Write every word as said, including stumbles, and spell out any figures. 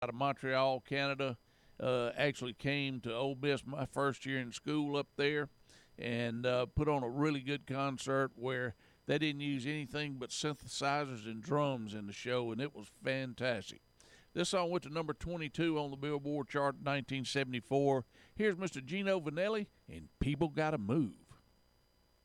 out of Montreal, Canada. Uh, actually came to Ole Miss my first year in school up there, and uh, put on a really good concert where they didn't use anything but synthesizers and drums in the show, and it was fantastic. This song went to number twenty-two on the Billboard chart in nineteen seventy-four. Here's Mister Gino Vanelli and People Gotta Move.